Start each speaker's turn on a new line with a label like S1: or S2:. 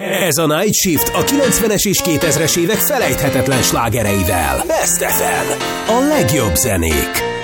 S1: Ez a Night Shift a 90-es és 2000-es évek felejthetetlen slágereivel. Best FM. A legjobb zenék.